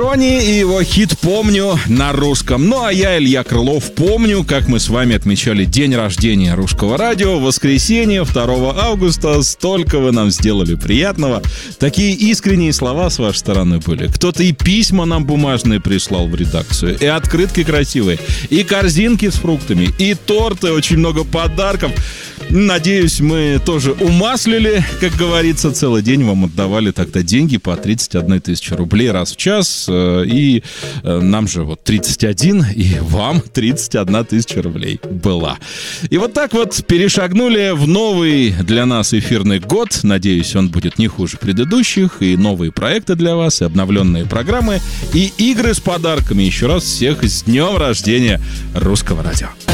Джонни и его хит «Помню» на русском. Ну, а я, Илья Крылов, помню, как мы с вами отмечали день рождения Русского радио в воскресенье 2 августа. Столько вы нам сделали приятного. Такие искренние слова с вашей стороны были. Кто-то и письма нам бумажные прислал в редакцию, и открытки красивые, и корзинки с фруктами, и торты, очень много подарков. Надеюсь, мы тоже умаслили, как говорится, целый день вам отдавали тогда деньги по 31 тысяча рублей раз в час, и нам же вот 31, и вам 31 тысяча рублей была. И вот так вот перешагнули в новый для нас эфирный год. Надеюсь, он будет не хуже предыдущих, и новые проекты для вас, и обновленные программы, и игры с подарками. Еще раз всех с днем рождения Русского радио.